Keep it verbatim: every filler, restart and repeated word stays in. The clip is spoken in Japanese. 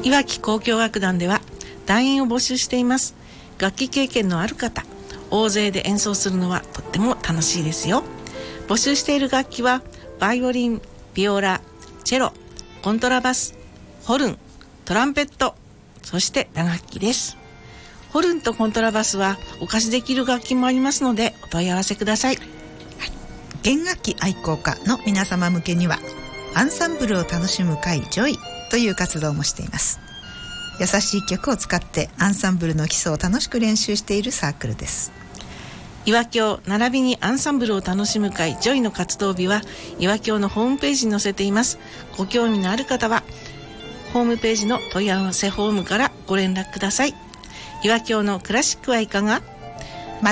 いわき交響楽団では団員を募集しています。楽器経験のある方、大勢で演奏するのはとっても楽しいですよ。募集している楽器はバイオリン、ビオラ、チェロ、コントラバス、ホルン、トランペット、そして打楽器です。ホルンとコントラバスはお貸しできる楽器もありますのでお問い合わせください。はい、 弦楽器愛好家の皆様向けにはアンサンブルを楽しむ会ジョイという活動もしています。優しい曲を使ってアンサンブルの基礎を楽しく練習しているサークルです。 いわきょう並びにアンサンブルを楽しむ会ジョイの活動日はいわきょうのホームページに載せています。ご興味のある方はホームページの問い合わせフォームからご連絡ください。いわきょうのクラシックはいかが？